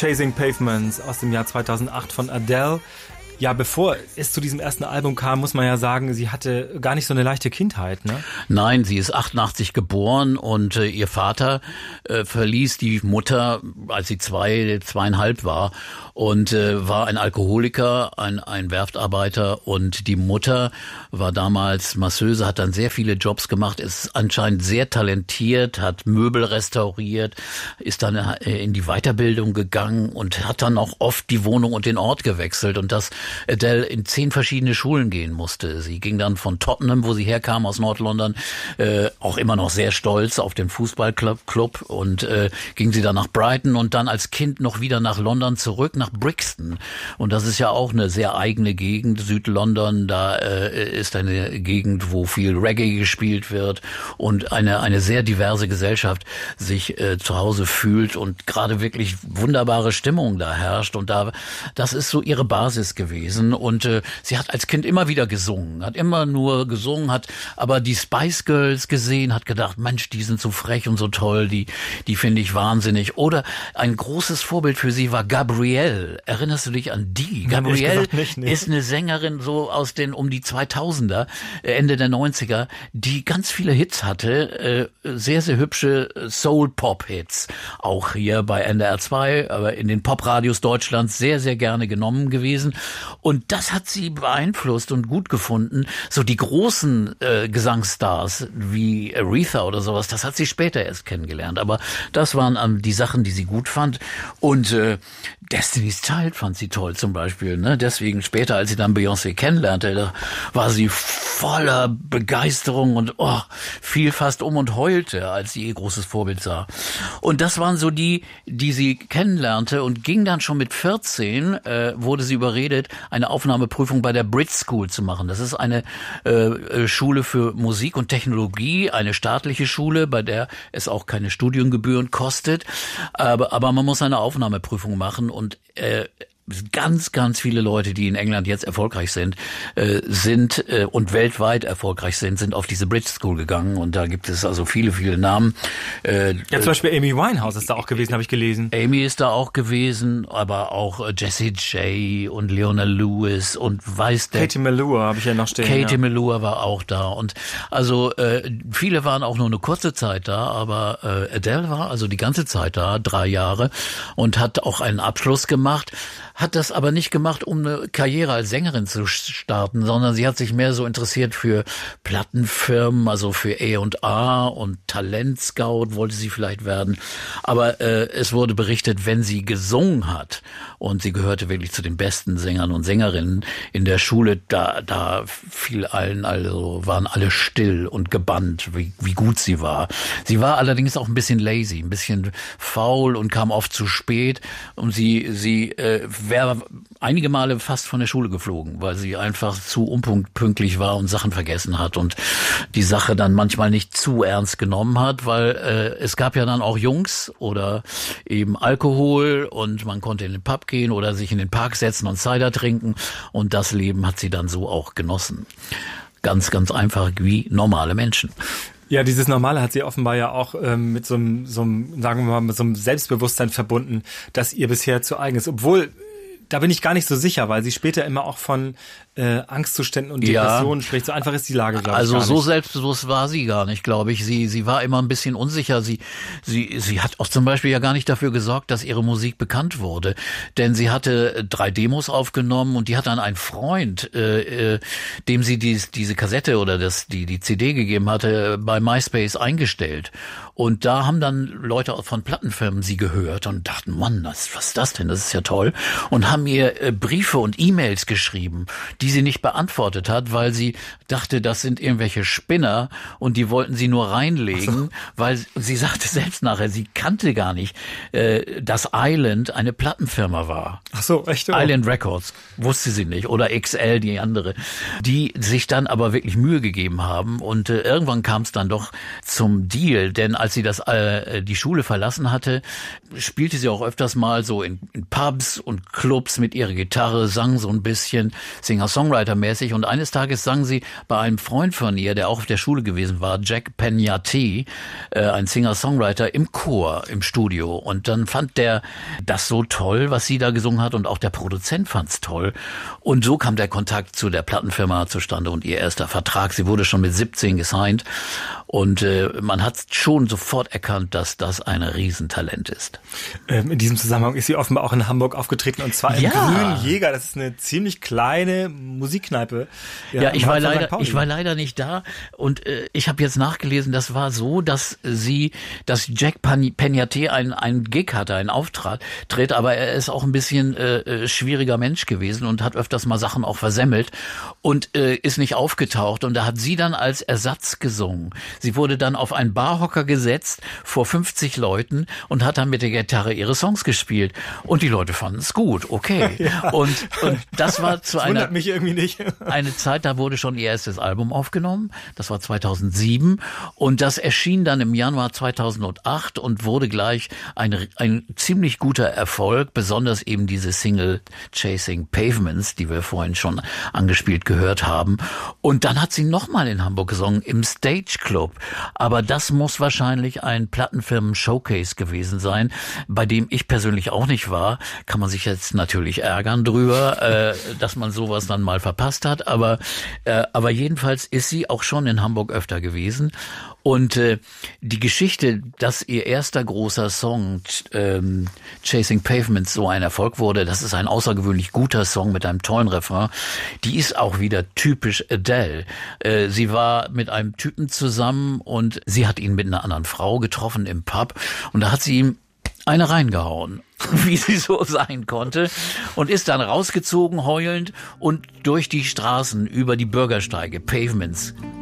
Chasing Pavements aus dem Jahr 2008 von Adele. Ja, bevor es zu diesem ersten Album kam, muss man ja sagen, sie hatte gar nicht so eine leichte Kindheit, ne? Nein, sie ist 88 geboren und ihr Vater verließ die Mutter, als sie 2,5 war und war ein Alkoholiker, ein Werftarbeiter, und die Mutter war damals Masseuse, hat dann sehr viele Jobs gemacht, ist anscheinend sehr talentiert, hat Möbel restauriert, ist dann in die Weiterbildung gegangen und hat dann auch oft die Wohnung und den Ort gewechselt, und dass Adele in 10 verschiedene Schulen gehen musste. Sie ging dann von Tottenham, wo sie herkam, aus Nord-London, auch immer noch sehr stolz auf den Fußballclub, und ging sie dann nach Brighton und dann als Kind noch wieder nach London zurück, nach Brixton. Und das ist ja auch eine sehr eigene Gegend, Süd-London. Da ist eine Gegend, wo viel Reggae gespielt wird und eine sehr diverse Gesellschaft sich zu Hause fühlt und gerade wirklich wunderbare Stimmung da herrscht. Und das ist so ihre Basis gewesen. Und sie hat als Kind immer wieder gesungen, hat immer nur gesungen, hat aber die Spice Girls gesehen, hat gedacht, Mensch, die sind so frech und so toll, die finde ich wahnsinnig. Oder ein großes Vorbild für sie war Gabrielle. Erinnerst du dich an die? Gabrielle ist eine Sängerin so aus den um die 2000er, Ende der 90er, die ganz viele Hits hatte, sehr, sehr hübsche Soul-Pop-Hits. Auch hier bei NDR 2, aber in den Popradios Deutschlands sehr, sehr gerne genommen gewesen. Und das hat sie beeinflusst und gut gefunden. So die großen Gesangsstars wie Aretha oder sowas, das hat sie später erst kennengelernt. Aber das waren die Sachen, die sie gut fand. Und Destiny's Child fand sie toll zum Beispiel. Ne? Deswegen später, als sie dann Beyoncé kennenlernte, da war sie voller Begeisterung und fiel fast um und heulte, als sie ihr großes Vorbild sah. Und das waren so die sie kennenlernte, und ging dann schon mit 14, wurde sie überredet, eine Aufnahmeprüfung bei der Brit School zu machen. Das ist eine Schule für Musik und Technologie, eine staatliche Schule, bei der es auch keine Studiengebühren kostet. Aber man muss eine Aufnahmeprüfung machen, und ganz, ganz viele Leute, die in England jetzt erfolgreich sind und weltweit erfolgreich sind auf diese Brit School gegangen, und da gibt es also viele, viele Namen. Ja, zum Beispiel Amy Winehouse ist da auch gewesen, habe ich gelesen. Amy ist da auch gewesen, aber auch Jessie J und Leona Lewis und Katie Melua habe ich ja noch stehen. Katie Melua war auch da, und also viele waren auch nur eine kurze Zeit da, aber Adele war also die ganze Zeit da, 3 Jahre, und hat auch einen Abschluss gemacht. Hat das aber nicht gemacht, um eine Karriere als Sängerin zu starten, sondern sie hat sich mehr so interessiert für Plattenfirmen, also für A&R und Talentscout wollte sie vielleicht werden. Aber es wurde berichtet, wenn sie gesungen hat, und sie gehörte wirklich zu den besten Sängern und Sängerinnen in der Schule, da fiel allen, also waren alle still und gebannt, wie gut sie war. Sie war allerdings auch ein bisschen lazy, ein bisschen faul und kam oft zu spät, und sie wäre einige Male fast von der Schule geflogen, weil sie einfach zu unpünktlich war und Sachen vergessen hat und die Sache dann manchmal nicht zu ernst genommen hat, weil es gab ja dann auch Jungs oder eben Alkohol, und man konnte in den Pub gehen oder sich in den Park setzen und Cider trinken, und das Leben hat sie dann so auch genossen. Ganz, ganz einfach wie normale Menschen. Ja, dieses Normale hat sie offenbar ja auch mit so einem, sagen wir mal, mit so einem Selbstbewusstsein verbunden, das ihr bisher zu eigen ist. Obwohl, da bin ich gar nicht so sicher, weil sie später immer auch von Angstzuständen und Depressionen spricht. So einfach ist die Lage, glaube ich, also gar nicht. So selbstbewusst war sie gar nicht, glaube ich. Sie war immer ein bisschen unsicher. Sie hat auch zum Beispiel ja gar nicht dafür gesorgt, dass ihre Musik bekannt wurde. Denn sie hatte 3 Demos aufgenommen, und die hat dann ein Freund, dem sie diese Kassette oder die CD gegeben hatte, bei MySpace eingestellt. Und da haben dann Leute von Plattenfirmen sie gehört und dachten, Mann, was ist das denn? Das ist ja toll. Und haben ihr Briefe und E-Mails geschrieben, die sie nicht beantwortet hat, weil sie dachte, das sind irgendwelche Spinner, und die wollten sie nur reinlegen, weil sie sagte selbst nachher, sie kannte gar nicht, dass Island eine Plattenfirma war. Ach so, echt? Island Records, wusste sie nicht, oder XL, die andere, die sich dann aber wirklich Mühe gegeben haben, und irgendwann kam es dann doch zum Deal, denn als als sie die Schule verlassen hatte, spielte sie auch öfters mal so in Pubs und Clubs mit ihrer Gitarre, sang so ein bisschen Singer-Songwriter-mäßig. Und eines Tages sang sie bei einem Freund von ihr, der auch auf der Schule gewesen war, Jack Peñate, ein Singer-Songwriter, im Chor, im Studio. Und dann fand der das so toll, was sie da gesungen hat, und auch der Produzent fand's toll. Und so kam der Kontakt zu der Plattenfirma zustande und ihr erster Vertrag. Sie wurde schon mit 17 gesigned und man hat schon sofort erkannt, dass das ein Riesentalent ist. In diesem Zusammenhang ist sie offenbar auch in Hamburg aufgetreten, und zwar im Grünen Jäger. Das ist eine ziemlich kleine Musikkneipe. Ja, ich war leider nicht da, und ich habe jetzt nachgelesen, das war so, dass Jack Peñate einen Gig hatte, einen Auftritt, aber er ist auch ein bisschen schwieriger Mensch gewesen und hat öfters mal Sachen auch versemmelt und ist nicht aufgetaucht, und da hat sie dann als Ersatz gesungen. Sie wurde dann auf einen Barhocker gesetzt vor 50 Leuten und hat dann mit der Gitarre ihre Songs gespielt, und die Leute fanden es gut, okay. Ja. Und das war zu wundert mich irgendwie nicht. Eine Zeit, da wurde schon ihr erstes Album aufgenommen, das war 2007, und das erschien dann im Januar 2008 und wurde gleich ein ziemlich guter Erfolg, besonders eben diese Single Chasing Pavements, die wir vorhin schon angespielt gehört haben. Und dann hat sie nochmal in Hamburg gesungen, im Stage Club. Aber das muss wahrscheinlich ein Plattenfirmen-Showcase gewesen sein, bei dem ich persönlich auch nicht war. Kann man sich jetzt natürlich ärgern drüber, dass man sowas dann mal verpasst hat. Aber jedenfalls ist sie auch schon in Hamburg öfter gewesen. Und die Geschichte, dass ihr erster großer Song Chasing Pavements so ein Erfolg wurde, das ist ein außergewöhnlich guter Song mit einem tollen Refrain, die ist auch wieder typisch Adele. Sie war mit einem Typen zusammen und sie hat ihn mit einer anderen Frau getroffen im Pub, und da hat sie ihm eine reingehauen, wie sie so sein konnte, und ist dann rausgezogen heulend und durch die Straßen über die Bürgersteige, Pavements,